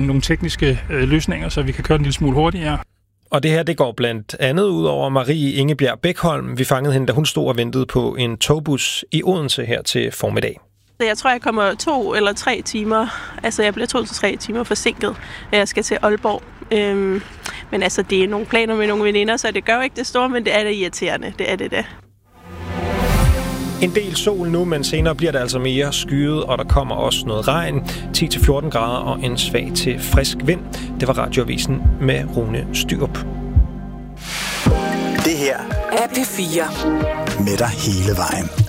nogle tekniske løsninger, så vi kan køre en lille smule hurtigere. Og det her, det går blandt andet ud over Marie Ingebjerg Bækholm. Vi fangede hende, da hun stod og ventede på en togbus i Odense her til formiddag. Jeg tror, jeg kommer 2 eller 3 timer. Altså, jeg bliver 2 til 3 timer forsinket, når jeg skal til Aalborg. Men altså, det er nogle planer med nogle veninder, så det gør jo ikke det store, men det er da irriterende. Det er det da. En del sol nu, men senere bliver det altså mere skyet, og der kommer også noget regn. 10-14 grader og en svag til frisk vind. Det var Radioavisen med Rune Styrup. Det her er P4. Med dig hele vejen.